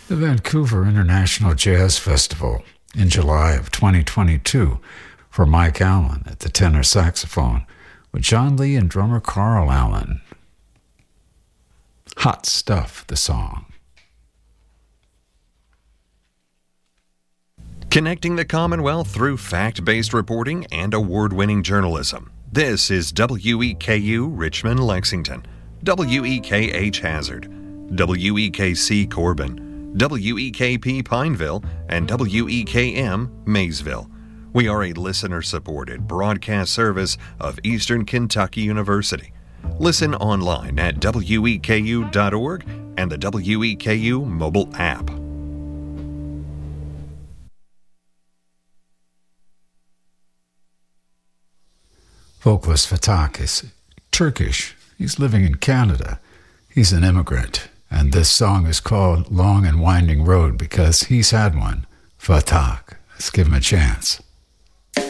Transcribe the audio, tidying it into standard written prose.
the Vancouver International Jazz Festival in July of 2022 for Mike Allen at the tenor saxophone with John Lee and drummer Carl Allen. Hot Stuff, the song. Connecting the Commonwealth through fact-based reporting and award-winning journalism. This is WEKU Richmond, Lexington, WEKH Hazard, WEKC Corbin, WEKP Pineville, and WEKM Maysville. We are a listener-supported broadcast service of Eastern Kentucky University. Listen online at weku.org and the WEKU mobile app. Vocalist Fatah is Turkish. He's living in Canada. He's an immigrant. And this song is called Long and Winding Road because he's had one. Fatah. Let's give him a chance.